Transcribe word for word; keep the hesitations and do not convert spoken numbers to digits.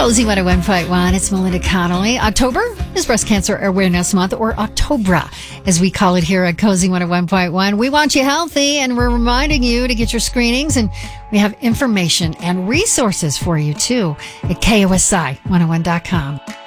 Cozy one oh one point one. It's Melinda Connolly. October is Breast Cancer Awareness Month, or Octobra, as we call it here at Cozy one oh one point one. We want you healthy, and we're reminding you to get your screenings, and we have information and resources for you, too, at K O S I one oh one dot com.